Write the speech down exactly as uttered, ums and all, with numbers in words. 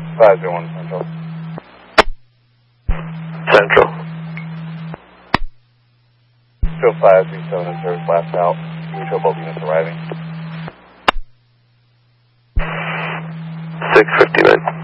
five zero one Central. Central. Show five three seven in service, last out. We show both units arriving. six fifty-nine.